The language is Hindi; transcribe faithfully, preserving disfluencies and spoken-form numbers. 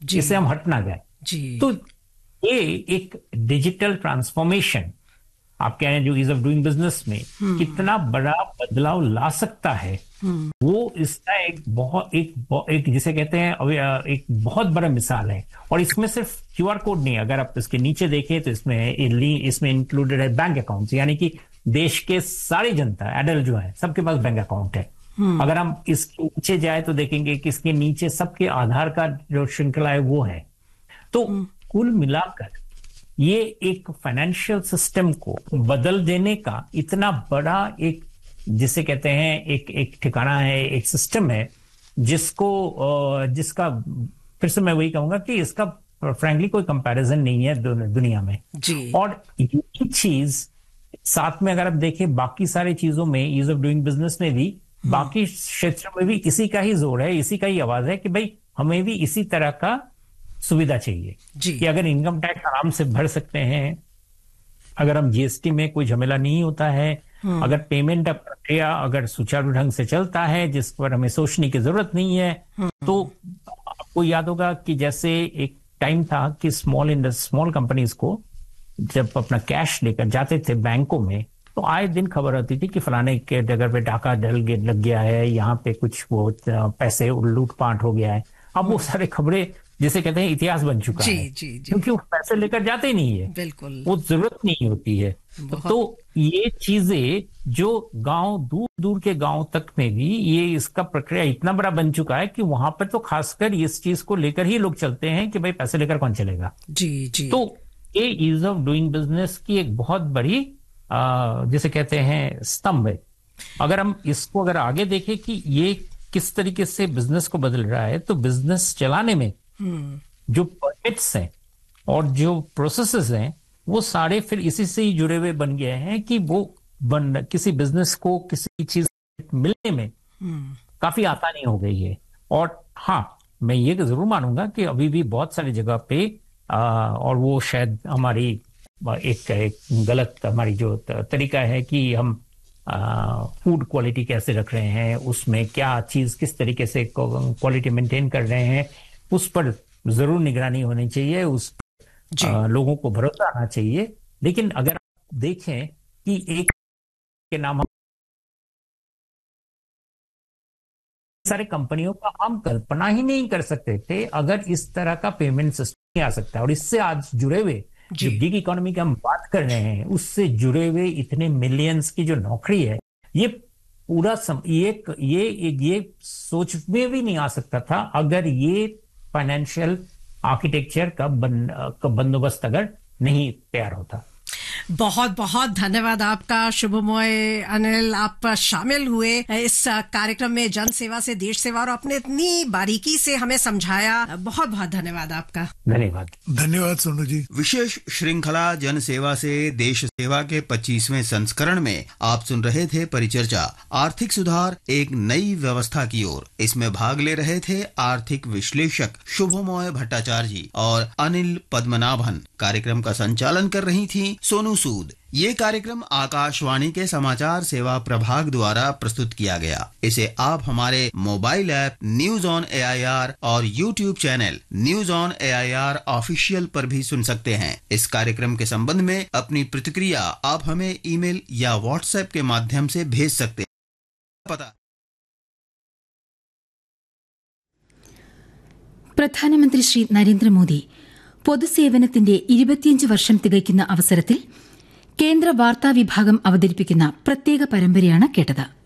इससे हम हट ना जाए। तो ये एक डिजिटल ट्रांसफॉर्मेशन आप कह रहे हैं जो ईज ऑफ डूइंग बिजनेस में कितना बड़ा बदलाव ला सकता है, वो इसका एक बहुत एक, एक जिसे कहते हैं एक बहुत बड़ा मिसाल है। और इसमें सिर्फ क्यूआर कोड नहीं, अगर आप इसके नीचे देखें तो इसमें इसमें इंक्लूडेड है बैंक अकाउंट्स, यानी कि देश के सारी जनता एडल्ट जो है सबके पास बैंक अकाउंट है। अगर हम इसके नीचे जाए तो देखेंगे कि इसके नीचे सबके आधार का जो श्रृंखला है वो है। तो कुल मिलाकर ये एक फाइनेंशियल सिस्टम को बदल देने का इतना बड़ा एक जिसे कहते हैं एक एक ठिकाना है, एक सिस्टम है जिसको जिसका फिर से मैं वही कहूंगा कि इसका फ्रैंकली कोई कंपैरिजन नहीं है दुनिया में जी। और ये चीज साथ में अगर आप देखें बाकी सारी चीजों में, ईज ऑफ डूइंग बिजनेस में भी, बाकी क्षेत्रों में भी इसी का ही जोर है, इसी का ही आवाज है कि भाई हमें भी इसी तरह का सुविधा चाहिए कि अगर इनकम टैक्स आराम से भर सकते हैं, अगर हम जीएसटी में कोई झमेला नहीं होता है, अगर पेमेंट प्रक्रिया अगर सुचारू ढंग से चलता है जिस पर हमें सोचने की जरूरत नहीं है, तो आपको याद होगा कि जैसे एक टाइम था कि स्मॉल इंडस्ट स्मॉल कंपनीज को जब अपना कैश लेकर जाते थे बैंकों में तो आए दिन खबर आती थी कि फलाने के जगह पे डाका डल लग गया है, यहाँ पे कुछ वो पैसे लूटपाट हो गया है। अब वो सारे खबरें जिसे कहते हैं इतिहास बन चुका जी, है जी, जी। क्योंकि वो पैसे लेकर जाते नहीं है, बिल्कुल वो जरूरत नहीं होती है। तो ये चीजें जो गांव दूर दूर के गांव तक में भी ये इसका प्रक्रिया इतना बड़ा बन चुका है कि वहां पर तो खासकर इस चीज को लेकर ही लोग चलते हैं कि भाई पैसे लेकर कौन चलेगा जी जी। तो ये ईज ऑफ डूइंग बिजनेस की एक बहुत बड़ी जिसे कहते हैं स्तंभ है। अगर हम इसको अगर आगे देखें कि ये किस तरीके से बिजनेस को बदल रहा है, तो बिजनेस चलाने में जो परमिट्स हैं और जो प्रोसेसेस हैं वो सारे फिर इसी से ही जुड़े हुए बन गए हैं कि वो बन किसी बिजनेस को किसी चीज मिलने में काफी आसानी हो गई है। और हाँ, मैं ये जरूर मानूंगा कि अभी भी बहुत सारी जगह पे आ, और वो शायद हमारी एक, एक गलत हमारी जो तरीका है कि हम फूड क्वालिटी कैसे रख रहे हैं, उसमें क्या चीज किस तरीके से क्वालिटी मेंटेन कर रहे हैं, उस पर जरूर निगरानी होनी चाहिए, उस आ, लोगों को भरोसा आना चाहिए। लेकिन अगर आप देखें कि एक के नाम सारे कंपनियों का हम कल्पना ही नहीं कर सकते थे अगर इस तरह का पेमेंट सिस्टम नहीं आ सकता। और इससे आज जुड़े हुए जो गिग इकोनॉमी की हम बात कर रहे हैं उससे जुड़े हुए इतने मिलियंस की जो नौकरी है, ये पूरा सम, ये ये ये सोच में भी नहीं आ सकता था अगर ये फाइनेंशियल आर्किटेक्चर का बंदोबस्त अगर नहीं तैयार होता। बहुत बहुत धन्यवाद आपका शुभमय अनिल, आप शामिल हुए इस कार्यक्रम में जन सेवा से देश सेवा और आपने इतनी बारीकी से हमें समझाया। बहुत बहुत धन्यवाद आपका। धन्यवाद धन्यवाद सोनू जी। विशेष श्रृंखला जन सेवा से देश सेवा के पच्चीसवें संस्करण में आप सुन रहे थे परिचर्चा आर्थिक सुधार एक नई व्यवस्था की ओर। इसमें भाग ले रहे थे आर्थिक विश्लेषक शुभमय भट्टाचार्य जी और अनिल पद्मनाभन। कार्यक्रम का संचालन कर रही थी सोनू सूद। ये कार्यक्रम आकाशवाणी के समाचार सेवा प्रभाग द्वारा प्रस्तुत किया गया। इसे आप हमारे mobile app news on AIR और YouTube channel news on AIR official पर भी सुन सकते हैं। इस कार्यक्रम के संबंध में अपनी प्रतिक्रिया आप हमें ईमेल या व्हाट्सएप के माध्यम से भेज सकते हैं। पता പ്രധാനമന്ത്രി ശ്രീ നരേന്ദ്രമോദി പൊതുസേവനത്തിന്റെ ഇരുപത്തിയഞ്ച് വർഷം തികയ്ക്കുന്ന അവസരത്തിൽ കേന്ദ്ര വാർത്താ വിഭാഗം അവതരിപ്പിക്കുന്ന പ്രത്യേക പരമ്പരയാണ് കേട്ടത്.